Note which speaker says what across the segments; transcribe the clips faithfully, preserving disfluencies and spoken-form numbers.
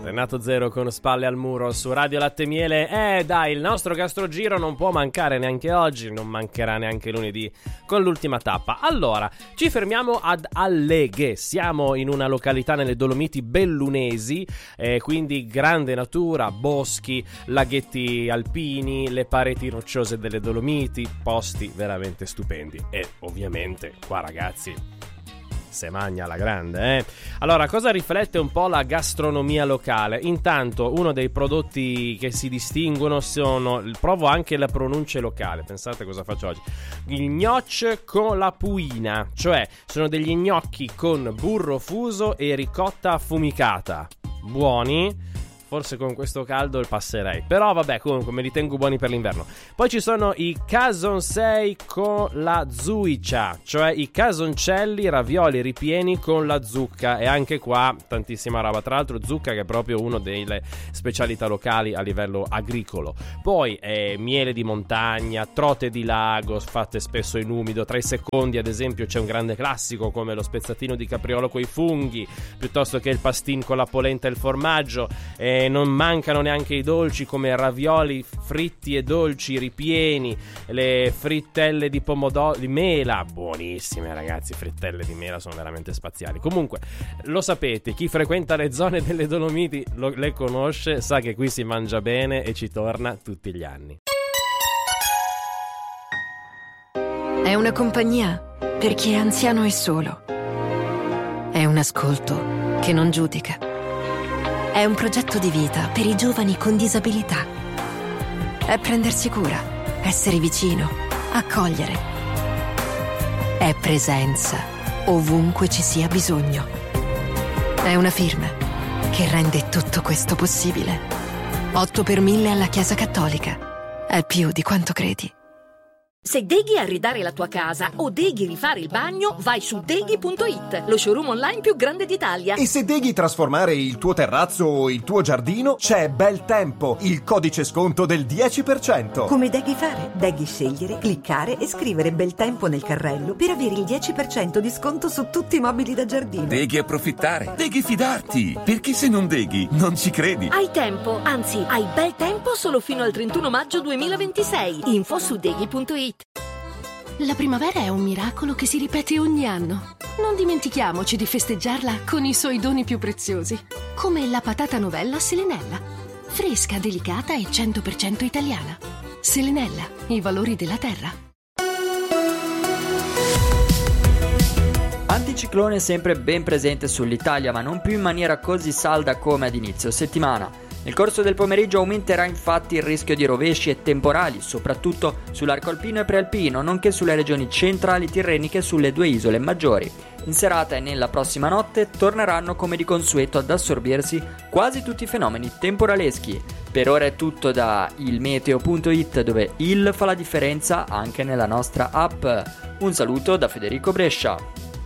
Speaker 1: Renato Zero con Spalle al Muro su Radio Latte e Miele. Eh dai, il nostro gastrogiro non può mancare neanche oggi, non mancherà neanche lunedì con l'ultima tappa. Allora, ci fermiamo ad Alleghe, siamo in una località nelle Dolomiti bellunesi, eh, quindi grande natura, boschi, laghetti alpini, le pareti rocciose delle Dolomiti, posti veramente stupendi. E ovviamente qua ragazzi se magna alla grande, eh? Allora, cosa riflette un po' la gastronomia locale? Intanto, uno dei prodotti che si distinguono sono, provo anche la pronuncia locale, pensate cosa faccio oggi, il gnocchi con la puina, cioè sono degli gnocchi con burro fuso e ricotta affumicata, buoni. Forse con questo caldo il passerei, però vabbè, comunque me li tengo buoni per l'inverno. Poi ci sono i casonsei con la zuiccia, cioè i casoncelli ravioli ripieni con la zucca, e anche qua tantissima roba, tra l'altro zucca che è proprio una delle specialità locali a livello agricolo. Poi eh, miele di montagna, trote di lago fatte spesso in umido. Tra i secondi ad esempio c'è un grande classico come lo spezzatino di capriolo coi funghi, piuttosto che il pastin con la polenta e il formaggio. eh, E non mancano neanche i dolci come ravioli fritti e dolci ripieni, le frittelle di pomodoro, di mela, buonissime ragazzi, frittelle di mela sono veramente spaziali. Comunque, lo sapete, chi frequenta le zone delle Dolomiti lo, le conosce, sa che qui si mangia bene e ci torna tutti gli anni.
Speaker 2: È una compagnia per chi è anziano e solo. È un ascolto che non giudica. È un progetto di vita per i giovani con disabilità. È prendersi cura, essere vicino, accogliere. È presenza ovunque ci sia bisogno. È una firma che rende tutto questo possibile. otto per mille alla Chiesa Cattolica. È più di quanto credi.
Speaker 3: Se deghi arredare la tua casa o deghi rifare il bagno, vai su deghi punto it, lo showroom online più grande d'Italia.
Speaker 4: E se deghi trasformare il tuo terrazzo o il tuo giardino, c'è Bel Tempo, il codice sconto del dieci per cento.
Speaker 5: Come deghi fare? Deghi scegliere, cliccare e scrivere Bel Tempo nel carrello per avere il dieci per cento di sconto su tutti i mobili da giardino.
Speaker 6: Deghi approfittare, deghi fidarti, perché se non deghi non ci credi.
Speaker 3: Hai tempo, anzi hai bel tempo solo fino al trentuno maggio duemilaventisei. Info su deghi punto it.
Speaker 7: La primavera è un miracolo che si ripete ogni anno. Non dimentichiamoci di festeggiarla con i suoi doni più preziosi, come la patata novella Selenella. Fresca, delicata e cento per cento italiana. Selenella, i valori della terra.
Speaker 8: Anticiclone sempre ben presente sull'Italia, ma non più in maniera così salda come ad inizio settimana. Nel corso del pomeriggio aumenterà infatti il rischio di rovesci e temporali, soprattutto sull'arco alpino e prealpino, nonché sulle regioni centrali tirreniche e sulle due isole maggiori. In serata e nella prossima notte torneranno come di consueto ad assorbirsi quasi tutti i fenomeni temporaleschi. Per ora è tutto da il meteo punto it, dove il fa la differenza anche nella nostra app. Un saluto da Federico Brescia.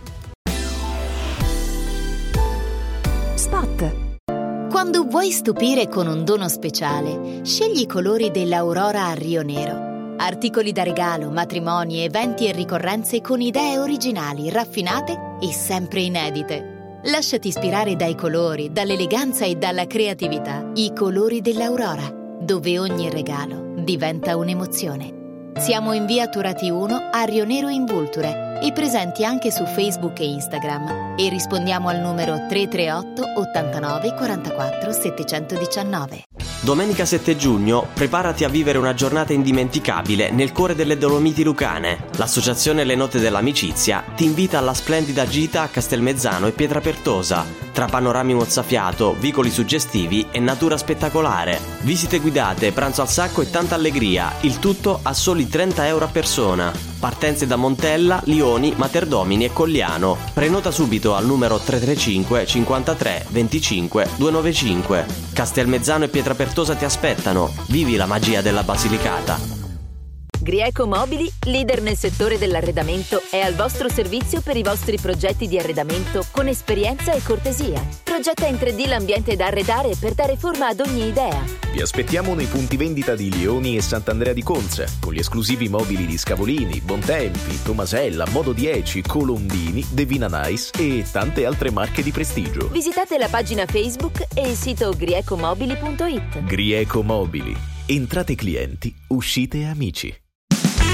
Speaker 2: Spot.
Speaker 9: Quando vuoi stupire con un dono speciale, scegli i colori dell'Aurora a Rio Nero. Articoli da regalo, matrimoni, eventi e ricorrenze con idee originali, raffinate e sempre inedite. Lasciati ispirare dai colori, dall'eleganza e dalla creatività. I colori dell'Aurora, dove ogni regalo diventa un'emozione. Siamo in via Turati uno a Rio Nero in Vulture e presenti anche su Facebook e Instagram, e rispondiamo al numero tre tre otto ottantanove quarantaquattro settecentodiciannove.
Speaker 10: Domenica sette giugno preparati a vivere una giornata indimenticabile nel cuore delle Dolomiti Lucane. L'associazione Le Note dell'Amicizia ti invita alla splendida gita a Castelmezzano e Pietrapertosa, tra panorami mozzafiato, vicoli suggestivi e natura spettacolare. Visite guidate, pranzo al sacco e tanta allegria, il tutto a soli trenta euro a persona. Partenze da Montella, Lioni, Materdomini e Colliano. Prenota subito al numero tre tre cinque cinquantatré venticinque duecentonovantacinque. Castelmezzano e Pietrapertosa ti aspettano. Vivi la magia della Basilicata.
Speaker 3: Grieco Mobili, leader nel settore dell'arredamento, è al vostro servizio per i vostri progetti di arredamento con esperienza e cortesia. Progetta in tre D l'ambiente da arredare per dare forma ad ogni idea.
Speaker 11: Vi aspettiamo nei punti vendita di Lioni e Sant'Andrea di Conza, con gli esclusivi mobili di Scavolini, Bontempi, Tomasella, Modo dieci, Colombini, Devina Nice e tante altre marche di prestigio.
Speaker 3: Visitate la pagina Facebook e il sito griecomobili punto it.
Speaker 11: Grieco Mobili. Entrate clienti, uscite amici.